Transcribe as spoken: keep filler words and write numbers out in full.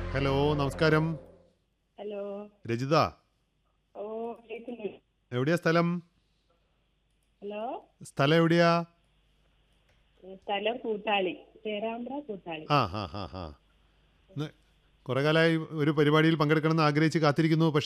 Hello, നമസ്കാരം. Hello. Rajitha, ഓ, കേൾക്കുന്നു. എവിടെയാ സ്ഥലം? ഹലോ. സ്ഥലം എവിടെയാ? സ്ഥലം കൂട്ടാളി, പേരാമ്പ്ര കൂട്ടാളി. ആ ഹാ ഹാ ഹാ കുറെ കാലമായി ഒരു പരിപാടിയിൽ പങ്കെടുക്കണമെന്ന് ആഗ്രഹിച്ച് കാത്തിരിക്കുന്നു. പക്ഷേ